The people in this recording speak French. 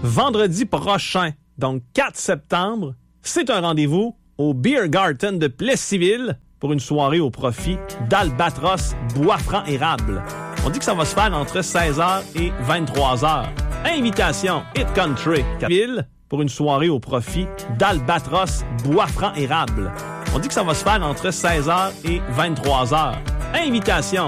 vendredi prochain, donc 4 septembre, c'est un rendez-vous au Beer Garden de Plessisville pour une soirée au profit d'Albatros Bois-Franc-Érable. On dit que ça va se faire entre 16h et 23h. Invitation Hit Country Ville pour une soirée au profit d'Albatros Bois-Franc-Érable. On dit que ça va se faire entre 16h et 23h. Invitation